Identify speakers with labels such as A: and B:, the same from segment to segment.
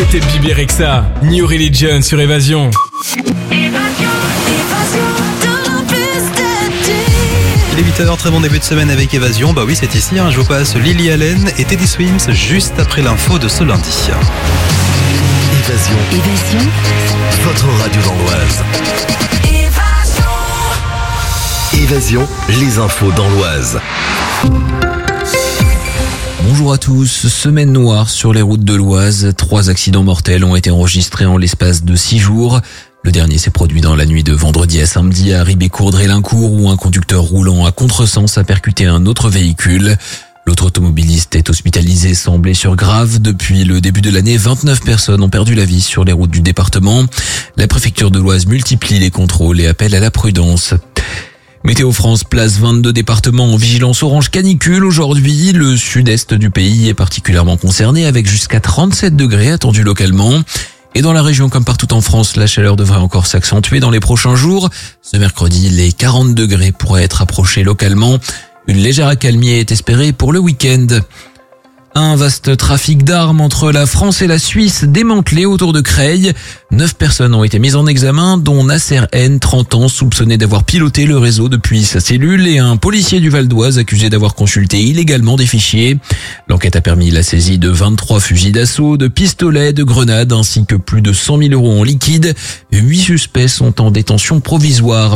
A: C'était Bibi Rexha, New Religion sur Évasion.
B: Il est 8h, très bon début de semaine avec Évasion. Bah oui, c'est ici, je vous passe Lily Allen et Teddy Swims juste après l'info de ce lundi.
C: Évasion, votre radio dans l'Oise. Évasion, les infos dans l'Oise.
D: Bonjour à tous, semaine noire sur les routes de l'Oise. 3 accidents mortels ont été enregistrés en l'espace de 6 jours. Le dernier s'est produit dans la nuit de vendredi à samedi à Ribécourt-Drélincourt où un conducteur roulant à contresens a percuté un autre véhicule. L'autre automobiliste est hospitalisé sans blessure grave. Depuis le début de l'année, 29 personnes ont perdu la vie sur les routes du département. La préfecture de l'Oise multiplie les contrôles et appelle à la prudence. Météo France place 22 départements en vigilance orange canicule. Aujourd'hui, le sud-est du pays est particulièrement concerné avec jusqu'à 37 degrés attendus localement. Et dans la région comme partout en France, la chaleur devrait encore s'accentuer dans les prochains jours. Ce mercredi, les 40 degrés pourraient être approchés localement. Une légère accalmie est espérée pour le week-end. Un vaste trafic d'armes entre la France et la Suisse démantelé autour de Creil. 9 personnes ont été mises en examen, dont Nasser N, 30 ans, soupçonné d'avoir piloté le réseau depuis sa cellule, et un policier du Val d'Oise accusé d'avoir consulté illégalement des fichiers. L'enquête a permis la saisie de 23 fusils d'assaut, de pistolets, de grenades, ainsi que plus de 100 000 € en liquide. 8 suspects sont en détention provisoire.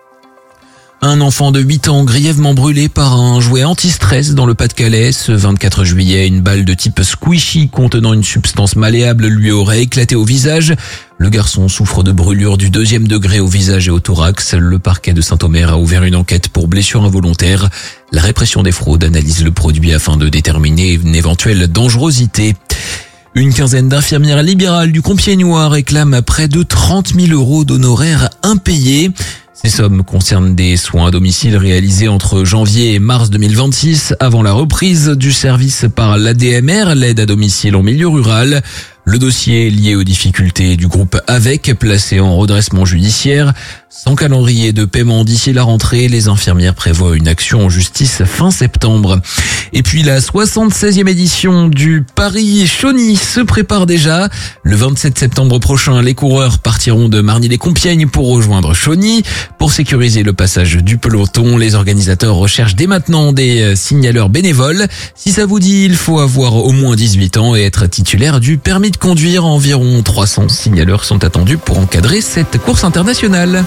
D: Un enfant de 8 ans grièvement brûlé par un jouet anti-stress dans le Pas-de-Calais. Ce 24 juillet, une balle de type squishy contenant une substance malléable lui aurait éclaté au visage. Le garçon souffre de brûlures du 2e degré au visage et au thorax. Le parquet de Saint-Omer a ouvert une enquête pour blessure involontaire. La répression des fraudes analyse le produit afin de déterminer une éventuelle dangerosité. Une quinzaine d'infirmières libérales du Compiègnois réclament près de 30 000 € d'honoraires impayés. Ces sommes concernent des soins à domicile réalisés entre janvier et mars 2026, avant la reprise du service par l'ADMR, l'aide à domicile en milieu rural. Le dossier est lié aux difficultés du groupe AVEC, placé en redressement judiciaire. Sans calendrier de paiement d'ici la rentrée, les infirmières prévoient une action en justice fin septembre. Et puis la 76e édition du Paris-Chauny se prépare déjà. Le 27 septembre prochain, les coureurs partiront de Marny-les-Compiègnes pour rejoindre Chauny. Pour sécuriser le passage du peloton, les organisateurs recherchent dès maintenant des signaleurs bénévoles. Si ça vous dit, il faut avoir au moins 18 ans et être titulaire du permis de conduire. Environ 300 signaleurs sont attendus pour encadrer cette course internationale.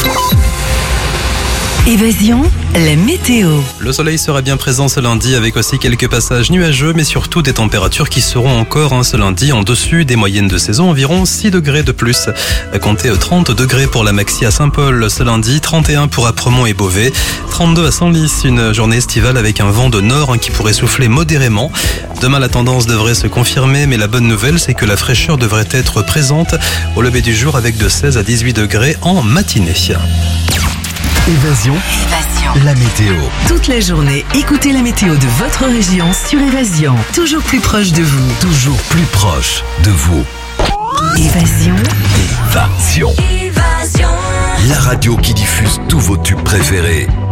E: Évasion, la météo.
B: Le soleil sera bien présent ce lundi avec aussi quelques passages nuageux, mais surtout des températures qui seront encore ce lundi en dessus des moyennes de saison, environ 6 degrés de plus. Comptez 30 degrés pour la Maxi à Saint-Paul ce lundi, 31 pour Apremont et Beauvais, 32 à Senlis, une journée estivale avec un vent de nord qui pourrait souffler modérément. Demain, la tendance devrait se confirmer, mais la bonne nouvelle, c'est que la fraîcheur devrait être présente au lever du jour avec de 16 à 18 degrés en matinée.
C: Évasion, la météo.
E: Toute la journée, écoutez la météo de votre région sur Évasion. Toujours plus proche de vous.
C: Toujours plus proche de vous.
E: Évasion.
C: Évasion. La radio qui diffuse tous vos tubes préférés.